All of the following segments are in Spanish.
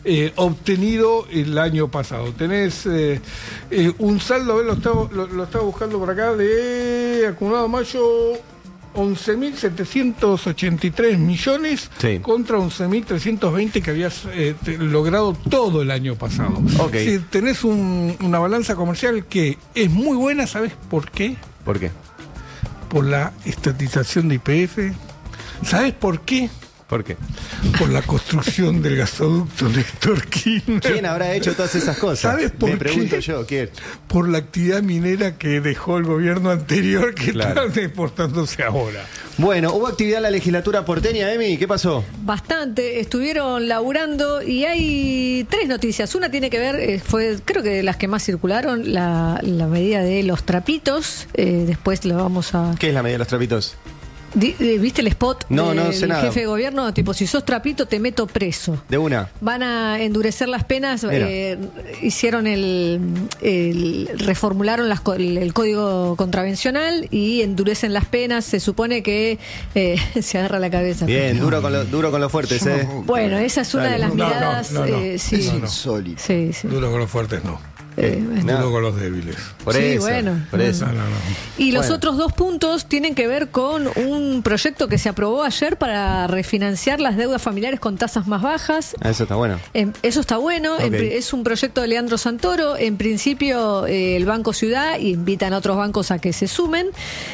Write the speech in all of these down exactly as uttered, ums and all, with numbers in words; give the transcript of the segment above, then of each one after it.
eh, obtenido el año pasado. Tenés eh, eh, un saldo, a ver, lo estaba, lo, lo estaba buscando por acá, de acumulado mayo, once mil setecientos ochenta y tres millones, sí, contra once mil trescientos veinte que habías eh, te, logrado todo el año pasado. Okay. Es decir, tenés un, una balanza comercial que es muy buena, ¿sabes por qué? ¿Por qué? Por la estatización de Y P F. ¿Sabes por qué? ¿Por qué? Por la construcción del gasoducto Néstor Kirchner. ¿Quién habrá hecho todas esas cosas? ¿Sabes por Me qué? pregunto yo, ¿quién? Por la actividad minera que dejó el gobierno anterior, que claro, está exportándose ahora. Bueno, hubo actividad en la legislatura porteña, Emi, ¿qué pasó? Bastante, estuvieron laburando y hay tres noticias. Una tiene que ver, eh, fue creo que de las que más circularon, la, la medida de los trapitos. Eh, después lo vamos a... ¿Qué es la medida de los trapitos? ¿Viste el spot no, de, no sé del nada. jefe de gobierno? Tipo, si sos trapito te meto preso. De una. Van a endurecer las penas, eh, hicieron el, el reformularon las, el, el código contravencional y endurecen las penas. Se supone que eh, se agarra la cabeza. Bien, duro con, lo, duro con los fuertes, ¿eh? Bueno, esa es una Dale. de las no, miradas. No, no, no, eh, sí. no, no. Insólito. Sí, sí. Duro con los fuertes, no. Eh, Duro no. con los débiles. Por sí, eso, bueno. por eso. No, no, no. Y los bueno. otros dos puntos tienen que ver con un proyecto que se aprobó ayer para refinanciar las deudas familiares con tasas más bajas. Ah, eso está bueno. Eh, eso está bueno. Okay. En, es un proyecto de Leandro Santoro. En principio, eh, el Banco Ciudad invitan a otros bancos a que se sumen.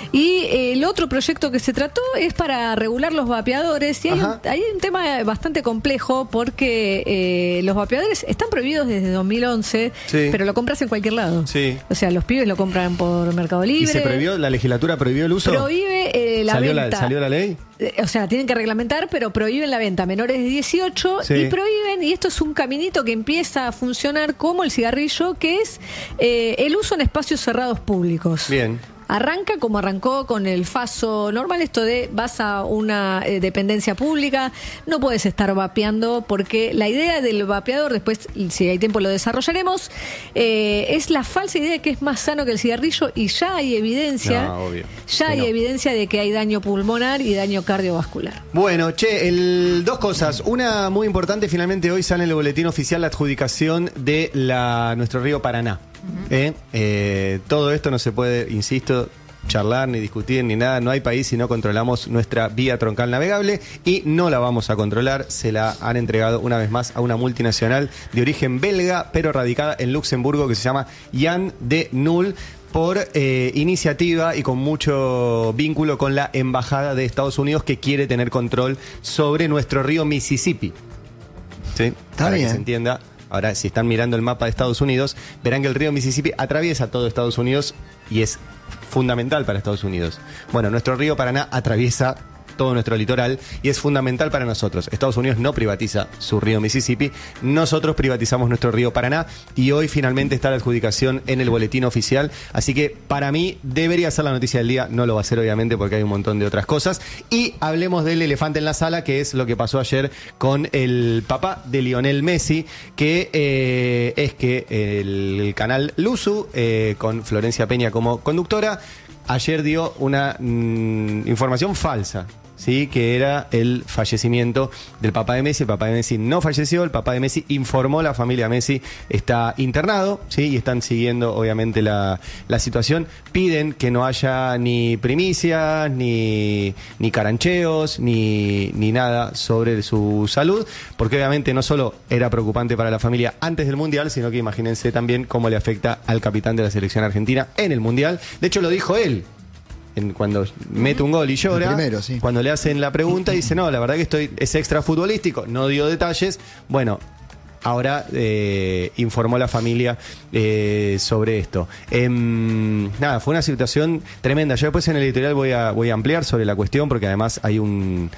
Y eh, el otro proyecto que se trató es para regular los vapeadores. Y hay, un, hay un tema bastante complejo porque eh, los vapeadores están prohibidos desde dos mil once, sí, pero lo compras en cualquier lado. Sí. O sea, los pibes lo compran por Mercado Libre. ¿Y se prohibió, la legislatura prohibió el uso? Prohíbe eh, la ¿Salió venta. La, ¿Salió la ley? Eh, o sea, tienen que reglamentar, pero prohíben la venta a menores de dieciocho, sí, y prohíben, y esto es un caminito que empieza a funcionar como el cigarrillo, que es eh, el uso en espacios cerrados públicos. Bien. Arranca como arrancó con el faso normal, esto de vas a una eh, dependencia pública, no puedes estar vapeando, porque la idea del vapeador, después si hay tiempo lo desarrollaremos, eh, es la falsa idea de que es más sano que el cigarrillo, y ya hay evidencia, no, obvio. ya sí, hay no. evidencia de que hay daño pulmonar y daño cardiovascular. Bueno, che, el, dos cosas. Una muy importante, finalmente hoy sale en el boletín oficial la adjudicación de la nuestro río Paraná. Uh-huh. ¿Eh? Eh, todo esto no se puede, insisto, charlar, ni discutir, ni nada. No hay país si no controlamos nuestra vía troncal navegable, y no la vamos a controlar. Se la han entregado una vez más a una multinacional de origen belga, pero radicada en Luxemburgo, que se llama Jan de Nul, por eh, iniciativa y con mucho vínculo con la Embajada de Estados Unidos, que quiere tener control sobre nuestro río Mississippi. ¿Sí? Está Para bien. que se entienda. Ahora, si están mirando el mapa de Estados Unidos, verán que el río Mississippi atraviesa todo Estados Unidos y es fundamental para Estados Unidos. Bueno, nuestro río Paraná atraviesa todo nuestro litoral y es fundamental para nosotros. Estados Unidos no privatiza su río Mississippi, nosotros privatizamos nuestro río Paraná, y hoy finalmente está la adjudicación en el boletín oficial, así que para mí debería ser la noticia del día. No lo va a ser, obviamente, porque hay un montón de otras cosas. Y hablemos del elefante en la sala, que es lo que pasó ayer con el papá de Lionel Messi, que eh, es que el, el canal Luzu, eh, con Florencia Peña como conductora, ayer dio una mmm, información falsa, ¿sí? Que era el fallecimiento del papá de Messi. El papá de Messi no falleció, el papá de Messi informó, la familia Messi está internado, ¿sí? Y están siguiendo, obviamente, la, la situación. Piden que no haya ni primicias, ni, ni carancheos, ni, ni nada sobre su salud, porque obviamente no solo era preocupante para la familia antes del Mundial, sino que imagínense también cómo le afecta al capitán de la selección argentina en el Mundial. De hecho, lo dijo él. En cuando mete un gol y llora, primero, sí. Cuando le hacen la pregunta dice, no, la verdad que estoy es extra futbolístico, no dio detalles. Bueno, ahora eh, informó la familia eh, sobre esto. Eh, nada, fue una situación tremenda. Yo después en el editorial voy a, voy a ampliar sobre la cuestión, porque además hay un...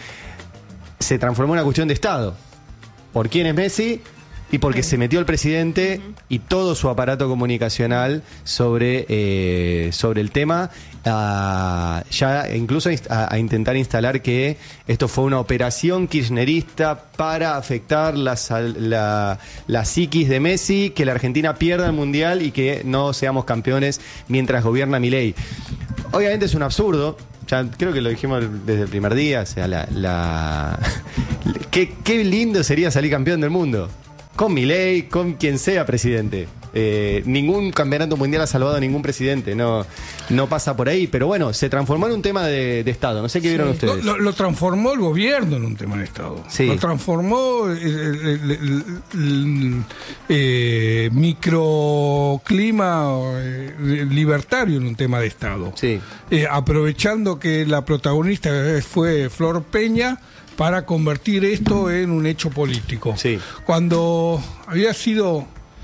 se transformó en una cuestión de Estado. ¿Por quién es Messi? Y porque se metió el presidente y todo su aparato comunicacional sobre, eh, sobre el tema, a, ya incluso a, a intentar instalar que esto fue una operación kirchnerista para afectar la, la, la psiquis de Messi, que la Argentina pierda el Mundial y que no seamos campeones mientras gobierna Milei. Obviamente es un absurdo. Ya creo que lo dijimos desde el primer día. O sea, la, la qué, qué lindo sería salir campeón del mundo. con Milei, con quien sea presidente. Eh, ningún campeonato mundial ha salvado a ningún presidente, no, no pasa por ahí, pero bueno, se transformó en un tema de, de Estado. No sé qué vieron Sí. ustedes. Lo, lo transformó el gobierno en un tema de Estado. Sí. Lo transformó el, el- el- el- eh, microclima eh, libertario en un tema de Estado. Sí. Eh, aprovechando que la protagonista fue Flor Peña para convertir esto en un hecho político. Sí. Cuando había sido,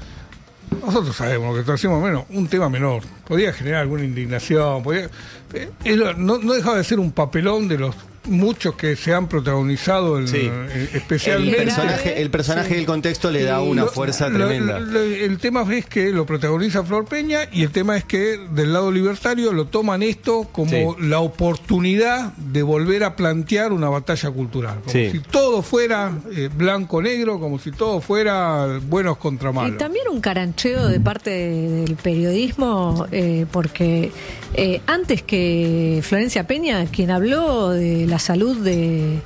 nosotros sabemos que hacíamos menos, un tema menor, podía generar alguna indignación, podía, eh, era- no, no dejaba de ser un papelón de los muchos que se han protagonizado, en, Sí. eh, El especialmente. personaje, el personaje del contexto le da Y una lo- fuerza lo- tremenda. lo- el tema es que lo protagoniza Flor Peña y el tema es que del lado libertario lo toman esto como Sí. la oportunidad de volver a plantear una batalla cultural. Como Sí. si todo fuera eh, blanco-negro, como si todo fuera buenos contra Y malos. también un carancheo de parte del periodismo, eh, porque eh, antes que Florencia Peña, quien habló de la salud de,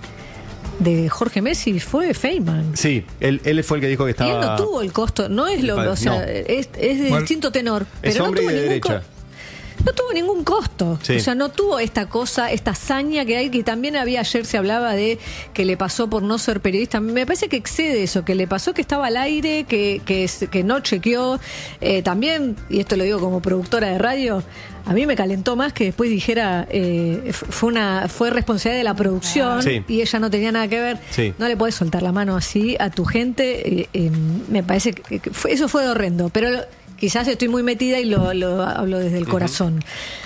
de Jorge Messi fue Feynman. Sí, él, él fue el que dijo que Y estaba. él no tuvo el costo, no es lo, No. o sea, es, es de Bueno, distinto tenor, es pero no hombre y tuvo de ningún derecha. costo. No tuvo ningún costo, Sí. o sea, no tuvo esta cosa, esta hazaña que hay, que también había, ayer se hablaba de que le pasó por no ser periodista, me parece que excede eso, que le pasó que estaba al aire, que, que, es- que no chequeó, eh, también, y esto lo digo como productora de radio, a mí me calentó más que después dijera, eh, fue una fue responsabilidad de la producción Sí. y ella no tenía nada que ver, Sí. no le puedes soltar la mano así a tu gente, eh, eh, me parece que, que fue- eso fue horrendo, pero lo- quizás estoy muy metida y lo, lo hablo desde el corazón.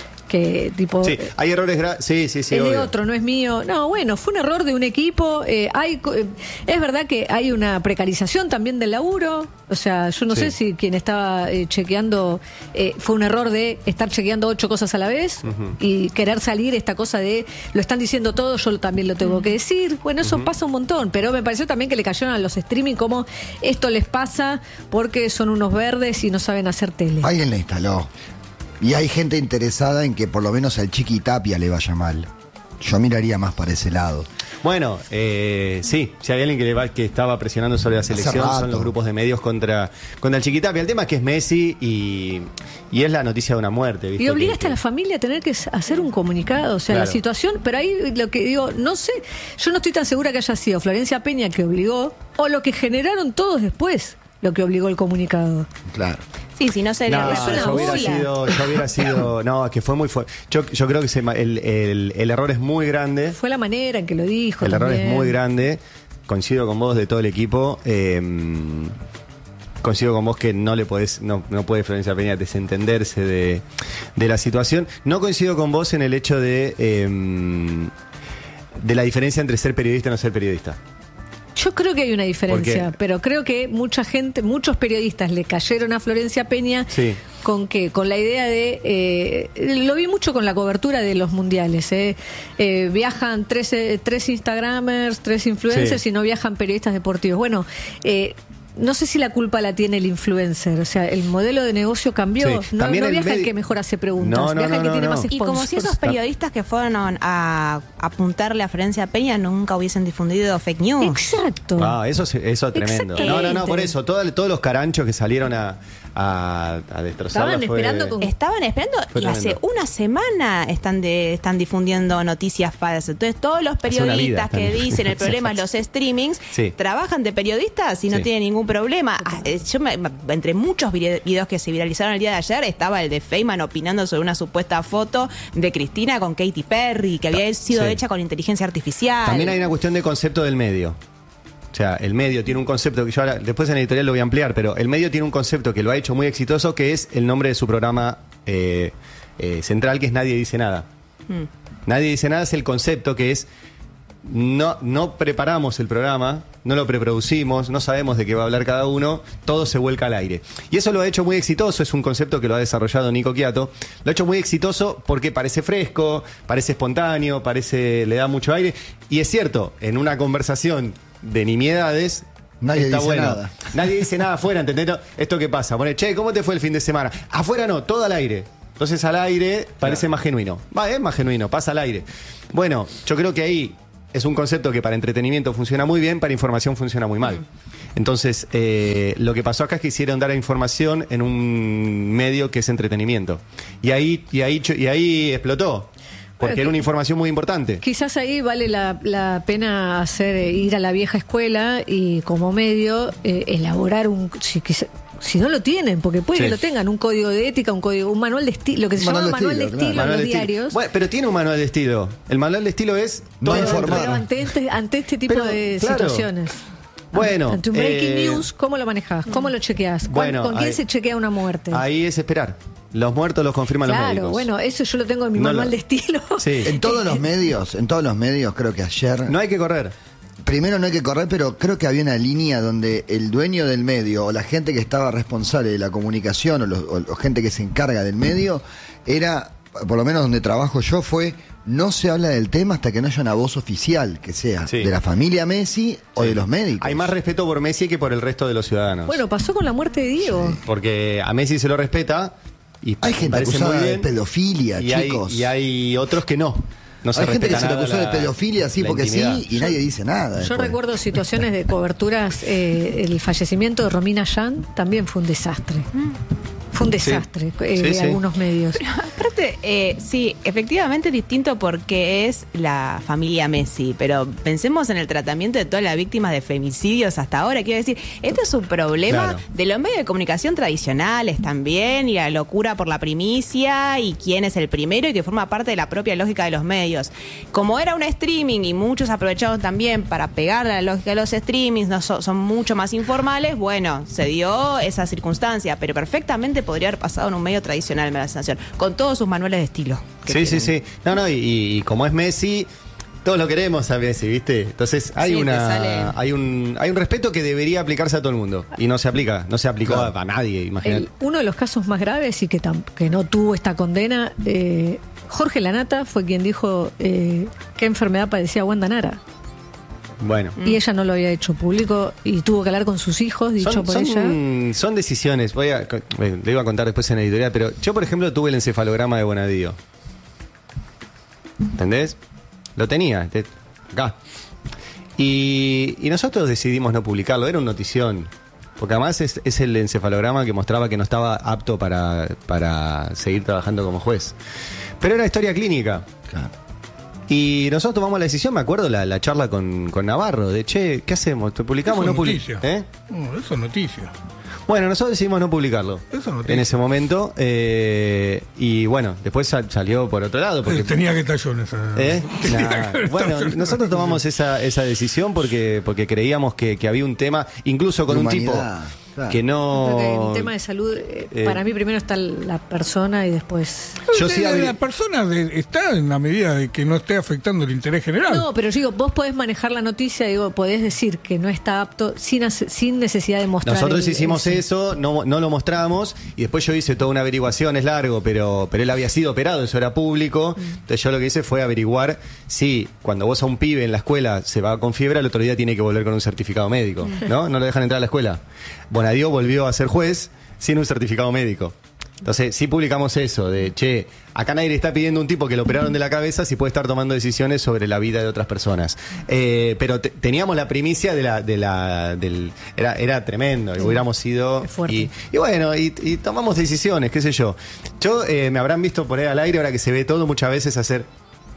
Que tipo. Sí, eh, hay errores graves. Sí, sí, sí. es de obvio. otro, no es mío. No, bueno, fue un error de un equipo. eh, hay, co- eh, es verdad que hay una precarización también del laburo. O sea, yo no Sí. sé si quien estaba eh, chequeando eh, fue un error de estar chequeando ocho cosas a la vez y querer salir esta cosa de lo están diciendo todo, yo también lo tengo que decir. Bueno, eso pasa un montón, pero me pareció también que le cayeron a los streaming como esto les pasa porque son unos verdes y no saben hacer tele. Alguien la instaló. Y hay gente interesada en que por lo menos al Chiqui Tapia le vaya mal. Yo miraría más para ese lado. Bueno, eh, sí, si hay alguien que, le va, que estaba presionando sobre la selección, rato. son los grupos de medios contra, contra el Chiquitapia. El tema es que es Messi y, y es la noticia de una muerte. ¿viste? Y obligaste Que- a la familia a tener que hacer un comunicado, o sea, Claro. la situación, pero ahí lo que digo, no sé, yo no estoy tan segura que haya sido Florencia Peña que obligó, o lo que generaron todos después, lo que obligó el comunicado. Claro. Sí, si no sería No, Es una yo hubiera bola. sido, yo hubiera sido, no, que fue muy fuerte. Yo, yo creo que se ma- el, el- el error es muy grande. Fue la manera en que lo dijo. El error es también. muy grande. Coincido con vos de todo el equipo. eh, coincido con vos que no le podés, no, no puede Florencia Peña desentenderse de, de la situación. No coincido con vos en el hecho de, eh, de la diferencia entre ser periodista y no ser periodista. Yo creo que hay una diferencia, ¿Por qué? pero creo que mucha gente, muchos periodistas le cayeron a Florencia Peña Sí. con que, con la idea de, eh, lo vi mucho con la cobertura de los mundiales, eh. Eh, viajan tres, eh, tres Instagramers, tres influencers Sí. y no viajan periodistas deportivos. Bueno, eh, no sé si la culpa la tiene el influencer, o sea, el modelo de negocio cambió. Sí. No, También no el viaja el medi- que mejor hace preguntas, No, no, viaja el no, que no, tiene no. más Y como si sponsors. esos periodistas que fueron a apuntarle a Florencia Peña nunca hubiesen difundido fake news. Exacto. Ah, eso, se- eso tremendo. No, no, no, por eso. todo- todos los caranchos que salieron a, a, a destrozarla Estaban fue- esperando con- Estaban esperando Fue y hace tremendo. una semana están de, están difundiendo noticias falsas. Entonces todos los Hace una vida periodistas que están- dicen el problema es los streamings Sí. trabajan de periodistas y no Sí. tienen ningún problema. Ah, eh, Yo me- me- entre muchos vide- videos que se viralizaron el día de ayer estaba el de Feynman opinando sobre una supuesta foto de Cristina con Katy Perry que había sido Sí. hecha con inteligencia artificial. También hay una cuestión de concepto del medio. O sea, el medio tiene un concepto que yo ahora, después en la editorial lo voy a ampliar, pero el medio tiene un concepto que lo ha hecho muy exitoso, que es el nombre de su programa eh, eh, central, que es Nadie Dice Nada. Mm. Nadie Dice Nada es el concepto que es, no, no preparamos el programa, no lo preproducimos, no sabemos de qué va a hablar cada uno, todo se vuelca al aire. Y eso lo ha hecho muy exitoso, es un concepto que lo ha desarrollado Nico Quiato, lo ha hecho muy exitoso porque parece fresco, parece espontáneo, parece, le da mucho aire, y es cierto, en una conversación de nimiedades, Nadie está dice bueno. nada. Nadie dice nada afuera, ¿entendés? No, ¿esto qué pasa? Pone, che, ¿cómo te fue el fin de semana? Afuera no, todo al aire. Entonces al aire parece más genuino. Va, es más genuino, pasa al aire. Bueno, yo creo que ahí es un concepto que para entretenimiento funciona muy bien, para información funciona muy mal. Entonces, eh, lo que pasó acá es que quisieron dar información en un medio que es entretenimiento. Y ahí, y ahí, y ahí explotó. Porque era una información muy importante. Quizás ahí vale la, la pena hacer eh, ir a la vieja escuela y como medio eh, elaborar un... Si, quizá, si no lo tienen, porque puede Sí. que lo tengan, un código de ética, un código, un manual de estilo, lo que se Manual llama de manual de estilo, estilo, claro. en Manual los de estilo. diarios. Bueno, pero tiene un manual de estilo. El manual de estilo es... No todo informar. dentro. Pero ante este, ante este tipo Pero, de claro. situaciones. Bueno, Ante un breaking eh, news, ¿cómo lo manejas? ¿Cómo lo chequeas? Bueno, ¿Con quién ahí- se chequea una muerte? Ahí es esperar. Los muertos los confirman los Claro, médicos. bueno, eso yo lo tengo en mi No manual lo- de estilo. Sí. En todos los medios, en todos los medios, creo que ayer. No hay que correr. Primero no hay que correr, pero creo que había una línea donde el dueño del medio o la gente que estaba responsable de la comunicación o, los, o, o gente que se encarga del medio era, por lo menos donde trabajo yo, fue no se habla del tema hasta que no haya una voz oficial, que sea Sí. de la familia Messi o Sí. de los médicos. Hay más respeto por Messi que por el resto de los ciudadanos. Bueno, pasó con la muerte de Diego. Porque a Messi se lo respeta y Hay gente parece acusada muy de bien. pedofilia, y hay, chicos. y hay otros que no. No se Hay gente que respeta se le nada acusó de la- pedofilia así la porque intimidad. sí y nadie dice nada. Yo después. recuerdo situaciones de coberturas, eh, el fallecimiento de Romina Yan también fue un desastre. Fue un desastre eh, Sí, de sí. algunos medios. Aparte, eh, sí, efectivamente es distinto porque es la familia Messi, pero pensemos en el tratamiento de todas las víctimas de femicidios hasta ahora. Quiero decir, este es un problema Claro. de los medios de comunicación tradicionales también, y la locura por la primicia, y quién es el primero, y que forma parte de la propia lógica de los medios. Como era un streaming y muchos aprovecharon también para pegar la lógica de los streamings, no so- son mucho más informales, bueno, se dio esa circunstancia, pero perfectamente podría haber pasado en un medio tradicional, me da la sensación, con todos sus manuales de estilo. que Sí, sí, tienen. sí. No, no, y, y como es Messi, todos lo queremos a Messi, ¿viste? Entonces hay Sí, te una sale- hay un hay un respeto que debería aplicarse a todo el mundo y no se aplica, no se aplicó Claro. a, a nadie, imagínate. El- uno de los casos más graves y que, tam- que no tuvo esta condena, eh, Jorge Lanata fue quien dijo eh, qué enfermedad padecía Wanda Nara. Bueno. Y ella no lo había hecho público y tuvo que hablar con sus hijos, dicho Son, por son- ella. son decisiones. Voy a, eh, le iba a contar después en la editorial, pero yo, por ejemplo, tuve el encefalograma de Bonadío. ¿Entendés? Lo tenía, te- acá. Y, y nosotros decidimos no publicarlo, era una notición. Porque además es, es el encefalograma que mostraba que no estaba apto para, para seguir trabajando como juez. Pero era historia clínica. Claro. Y nosotros tomamos la decisión, me acuerdo, la, la charla con, con Navarro, de che, ¿qué hacemos? ¿Te publicamos o Eso no es noticia. publicamos? ¿Eh? No, eso es noticia. Bueno, nosotros decidimos no publicarlo Eso no en tiene- ese momento. eh, y bueno, después sal- salió por otro lado. Porque, Eh, Tenía que estar yo en esa. ¿Eh? Tenía Nah, que estar bueno, yo en nosotros esa- tomamos esa, esa decisión porque, porque creíamos que, que había un tema, incluso con De un humanidad, tipo claro. que no... Creo que en tema de salud, eh, eh, para mí primero está la persona y después... Yo sí la, abrí- la persona de- está en la medida de que no esté afectando el interés general. No, pero yo digo, vos podés manejar la noticia, digo, podés decir que no está apto sin, hace- sin necesidad de mostrar. Nosotros el- hicimos el- eso, no, no lo mostramos y después yo hice toda una averiguación, es largo, pero, pero él había sido operado, eso era público. Entonces yo lo que hice fue averiguar si cuando vos a un pibe en la escuela se va con fiebre, al otro día tiene que volver con un certificado médico, ¿no? No lo dejan entrar a la escuela. Bonadío volvió a ser juez sin un certificado médico. Entonces, sí publicamos eso, de, che, acá nadie le está pidiendo a un tipo que lo operaron de la cabeza si puede estar tomando decisiones sobre la vida de otras personas. Eh, pero te- teníamos la primicia de la, de la, del, era, era tremendo, y hubiéramos ido, Qué fuerte. y, y bueno, y, y tomamos decisiones, qué sé yo. Yo, eh, me habrán visto por ahí al aire, ahora que se ve todo, muchas veces hacer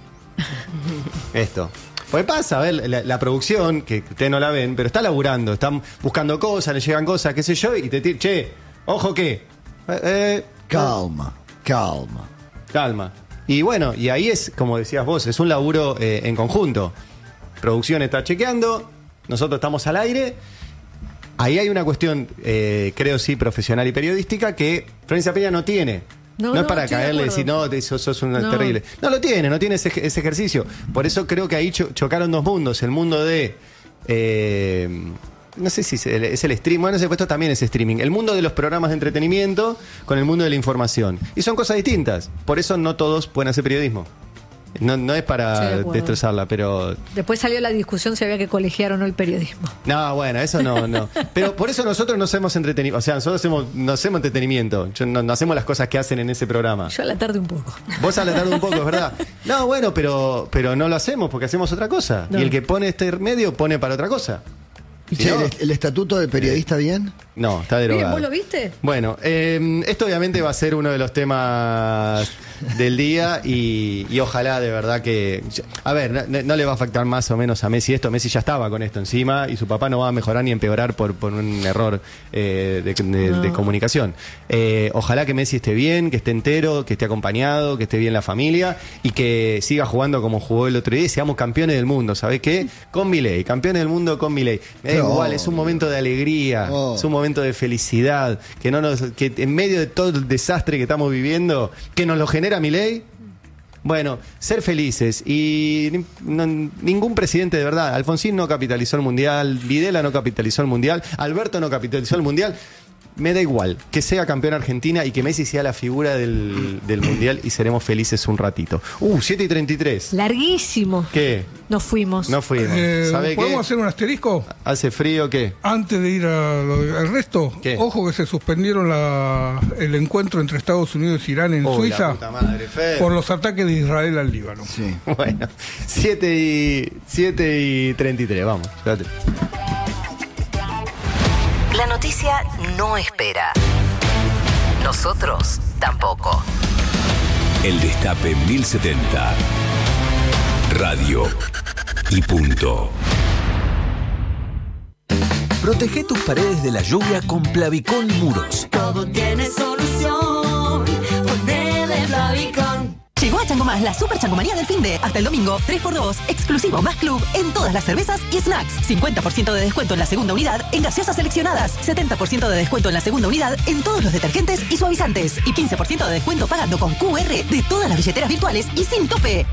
esto. Pues pasa, a ver, la, la producción, que ustedes no la ven, pero está laburando, están buscando cosas, le llegan cosas, qué sé yo, y te tiran, che, ojo que, eh, eh, Calma, calma. calma. Y bueno, y ahí es, como decías vos, es un laburo eh, en conjunto. Producción está chequeando, nosotros estamos al aire. Ahí hay una cuestión, eh, creo sí, profesional y periodística que Florencia Peña no tiene. No, No, es no, para estoy de caerle y acuerdo. decir, no, te- sos, sos una No. terrible. No lo tiene, no tiene ese, ej- ese ejercicio. Por eso creo que ahí cho- chocaron dos mundos. El mundo de... eh, no sé si es el, es el stream, bueno, ese puesto también es streaming. El mundo de los programas de entretenimiento con el mundo de la información. Y son cosas distintas. Por eso no todos pueden hacer periodismo. No, no es Estoy de para acuerdo. destrozarla, pero... Después salió la discusión si había que colegiar o no el periodismo. No, bueno, eso no, no. Pero por eso nosotros no hacemos entretenimiento. O sea, nosotros hacemos, no hacemos entretenimiento. Yo- no, no hacemos las cosas que hacen en ese programa. Yo a la tarde un poco. Vos a la tarde un poco, es verdad. No, bueno, pero, pero no lo hacemos porque hacemos otra cosa. No. Y el que pone este medio pone para otra cosa. Si Che, no, ¿el, el estatuto del periodista bien? no, está Bien, derogado. ¿vos lo viste? Bueno, eh, esto obviamente va a ser uno de los temas del día y, y ojalá de verdad que... A ver, no, no le va a afectar más o menos a Messi esto. Messi ya estaba con esto encima y su papá no va a mejorar ni empeorar por, por un error eh, de, de- No. de comunicación. Eh, ojalá que Messi esté bien, que esté entero, que esté acompañado, que esté bien la familia y que siga jugando como jugó el otro día y seamos campeones del mundo. ¿Sabés qué? Con Milei, campeones del mundo con Milei. Me da No. igual, es un momento de alegría, No. es un momento de felicidad, que no nos, que en medio de todo el desastre que estamos viviendo, que nos lo genera Milei. Bueno, ser felices y ni- no- ningún presidente de verdad. Alfonsín no capitalizó el mundial, Videla no capitalizó el mundial, Alberto no capitalizó el mundial. Me da igual que sea campeón Argentina y que Messi sea la figura del, del mundial y seremos felices un ratito. Uh, siete y treinta y tres. Larguísimo. ¿Qué? Nos fuimos. No fuimos. Eh, ¿Sabe ¿Podemos qué? hacer un asterisco? ¿Hace frío qué? Antes de ir a lo de- al resto, ¿Qué? ojo que se suspendieron la, el encuentro entre Estados Unidos y Irán en Uy, la Suiza puta madre, Fer. por los ataques de Israel al Líbano. Sí. Bueno, siete y, siete y treinta y tres, vamos. Espérate. La noticia no espera. Nosotros tampoco. El Destape mil setenta. Radio y punto. Protege tus paredes de la lluvia con Plavicón Muros. Todo tiene solución. Ponele Plavicón. Llegó a Chango Más la super changomanía del fin de hasta el domingo, tres por dos, exclusivo más club en todas las cervezas y snacks. cincuenta por ciento de descuento en la segunda unidad en gaseosas seleccionadas, setenta por ciento de descuento en la segunda unidad en todos los detergentes y suavizantes y quince por ciento de descuento pagando con Q R de todas las billeteras virtuales y sin tope.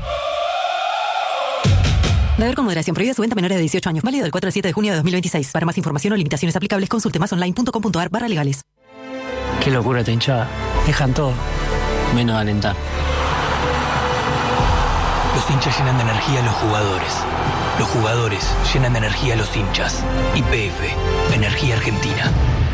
Beber con moderación. Prohibida su venta a menores de dieciocho años. Válido del cuatro al siete de junio de dos mil veintiséis. Para más información o limitaciones aplicables, consulte más online punto com punto ar barra legales. Qué locura esta hinchada. Dejan todo, menos alentar. Los hinchas llenan de energía a los jugadores. Los jugadores llenan de energía a los hinchas. Y P F, Energía Argentina.